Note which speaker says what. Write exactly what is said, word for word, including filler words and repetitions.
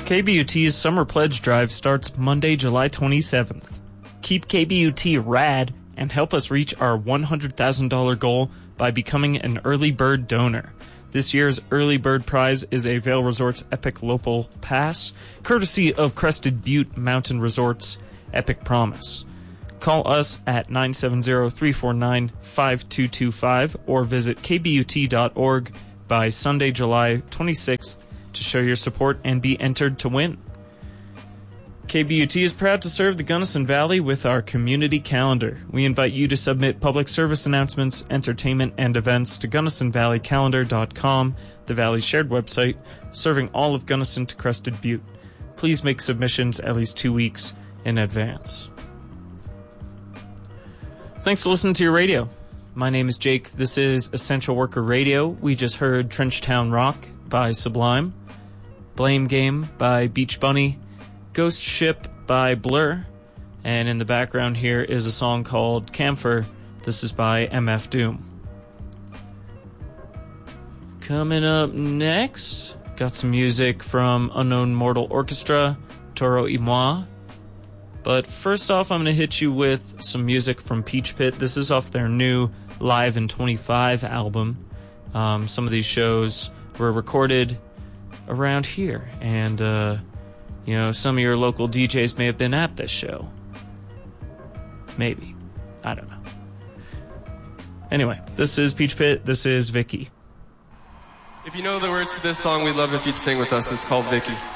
Speaker 1: K B U T's Summer Pledge Drive starts Monday, July twenty-seventh. Keep K B U T rad and help us reach our one hundred thousand dollars goal by becoming an early bird donor. This year's early bird prize is a Vail Resorts Epic Local Pass, courtesy of Crested Butte Mountain Resorts Epic Promise. Call us at nine seven zero, three four nine, five two two five or visit k b u t dot org by Sunday, July twenty-sixth to show your support and be entered to win. K B U T is proud to serve the Gunnison Valley with our community calendar. We invite you to submit public service announcements, entertainment, and events to gunnison valley calendar dot com, the Valley's shared website, serving all of Gunnison to Crested Butte. Please make submissions at least two weeks in advance. Thanks for listening to your radio. My name is Jake. This is Essential Worker Radio. We just heard Trenchtown Rock by Sublime, Blame Game by Beach Bunny, Ghost Ship by Blur, and in the background here is a song called Camphor. This is by M F Doom. Coming up next, got some music from Unknown Mortal Orchestra, Toro y Moi. But first off, I'm going to hit you with some music from Peach Pit. This is off their new Live in twenty-five album. Um, some of these shows were recorded around here, and uh, you know, some of your local D Js may have been at this show. Maybe. I don't know. Anyway, this is Peach Pit. This is Vicky.
Speaker 2: If you know the words to this song, we'd love if you'd sing with us. It's called Vicky.